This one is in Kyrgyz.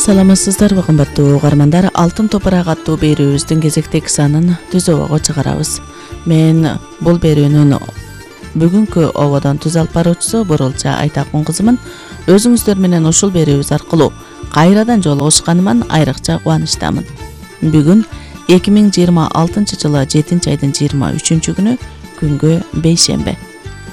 Саламатсыздарбы кымбаттуу угармандар, Алтын топурак аттуу берүүбүздүн кезектеги санын түзөөгө чыгарабыз. Мен бул берүүнүн бүгүнкү ободон түз алып баруучусу Бурулча Айтакун кызымын. Өзүңүздөр менен ушул берүүбүз аркылуу кайрадан жолугушканыма айрыкча кубанычтамын. Бүгүн 2026 жылы 7 айдын 23-күнү күнгө бейшембе.